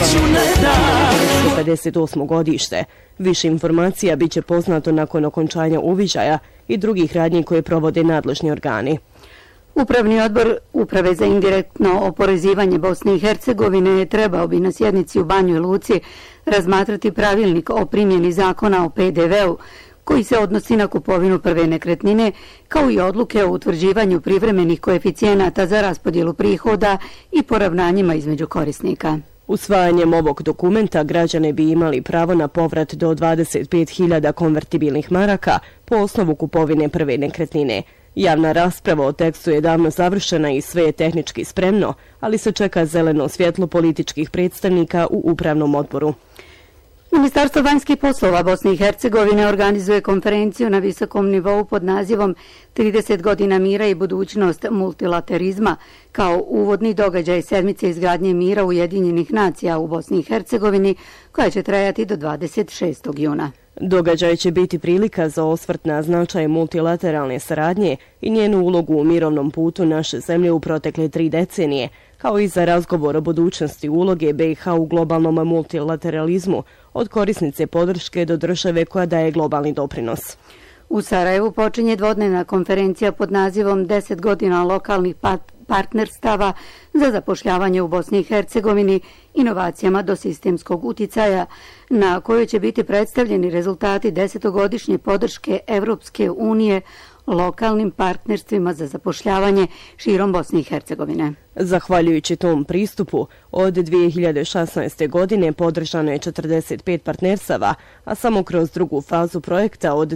58. godište. Više informacija bit će poznato nakon okončanja uviđaja i drugih radnji koje provode nadležni organi. Upravni odbor Uprave za indirektno oporezivanje Bosne i Hercegovine trebao bi na sjednici u Banjoj Luci razmatrati pravilnik o primjeni zakona o PDV-u koji se odnosi na kupovinu prve nekretnine, kao i odluke o utvrđivanju privremenih koeficijenata za raspodjelu prihoda i poravnanjima između korisnika. Usvajanjem ovog dokumenta građani bi imali pravo na povrat do 25.000 konvertibilnih maraka po osnovu kupovine prve nekretnine. Javna rasprava o tekstu je davno završena i sve je tehnički spremno, ali se čeka zeleno svjetlo političkih predstavnika u upravnom odboru. Ministarstvo vanjskih poslova Bosne i Hercegovine organizuje konferenciju na visokom nivou pod nazivom 30 godina mira i budućnost multilaterizma kao uvodni događaj sedmice izgradnje mira Ujedinjenih nacija u Bosni i Hercegovini koja će trajati do 26. juna. Događaj će biti prilika za osvrt na značaj multilateralne saradnje i njenu ulogu u mirovnom putu naše zemlje u protekle 3 decenije, kao i za razgovor o budućnosti uloge BiH u globalnom multilateralizmu, od korisnice podrške do države koja daje globalni doprinos. U Sarajevu počinje dvodnevna konferencija pod nazivom 10 godina lokalnih partnerstava za zapošljavanje u Bosni i Hercegovini, inovacijama do sistemskog uticaja, na kojoj će biti predstavljeni rezultati 10-godišnje podrške Evropske unije lokalnim partnerstvima za zapošljavanje širom Bosne i Hercegovine. Zahvaljujući tom pristupu, od 2016. godine podržano je 45 partnerstava, a samo kroz drugu fazu projekta od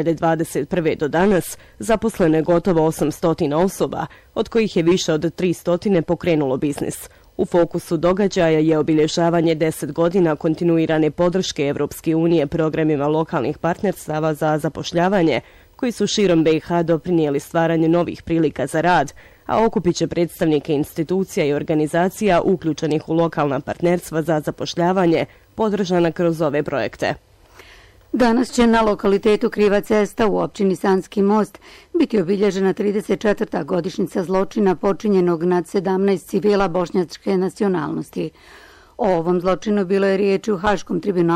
2021. do danas zaposleno je gotovo 800 osoba, od kojih je više od 300 pokrenulo biznis. U fokusu događaja je obilježavanje 10 godina kontinuirane podrške Evropske unije programima lokalnih partnerstava za zapošljavanje, koji su širom BiH doprinijeli stvaranju novih prilika za rad, a okupit će predstavnike institucija i organizacija uključenih u lokalna partnerstva za zapošljavanje, podržana kroz ove projekte. Danas će na lokalitetu Kriva cesta u općini Sanski most biti obilježena 34. godišnjica zločina počinjenog nad 17 civila bošnjačke nacionalnosti. O ovom zločinu bilo je riječi u Haškom tribunalu